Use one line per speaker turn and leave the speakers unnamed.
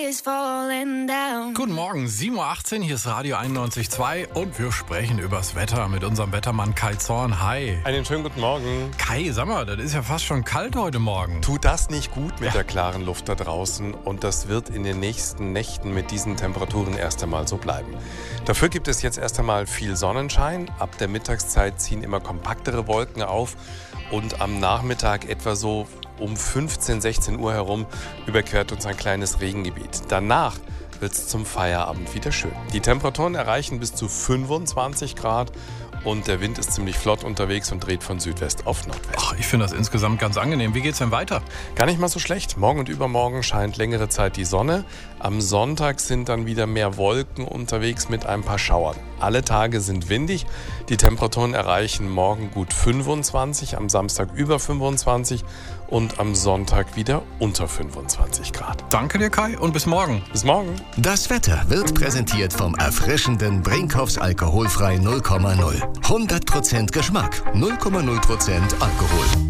Guten Morgen, 7.18 Uhr, hier ist Radio 91.2 und wir sprechen übers Wetter mit unserem Wettermann Kai Zorn. Hi.
Einen schönen guten Morgen.
Kai, sag mal, das ist ja fast schon kalt heute Morgen.
Tut das nicht gut mit der klaren Luft da draußen und das wird in den nächsten Nächten mit diesen Temperaturen erst einmal so bleiben. Dafür gibt es jetzt erst einmal viel Sonnenschein. Ab der Mittagszeit ziehen immer kompaktere Wolken auf und am Nachmittag etwa so um 15, 16 Uhr herum überquert uns ein kleines Regengebiet. Danach wird es zum Feierabend wieder schön. Die Temperaturen erreichen bis zu 25 Grad und der Wind ist ziemlich flott unterwegs und dreht von Südwest auf Nordwest.
Ach, ich finde das insgesamt ganz angenehm. Wie geht's denn weiter?
Gar nicht mal so schlecht. Morgen und übermorgen scheint längere Zeit die Sonne. Am Sonntag sind dann wieder mehr Wolken unterwegs mit ein paar Schauern. Alle Tage sind windig. Die Temperaturen erreichen morgen gut 25, am Samstag über 25 und am Sonntag wieder unter 25 Grad.
Danke dir, Kai, und bis morgen.
Bis morgen.
Das Wetter wird präsentiert vom erfrischenden Brinkhoffs alkoholfrei 0,0. 100% Geschmack, 0,0% Alkohol.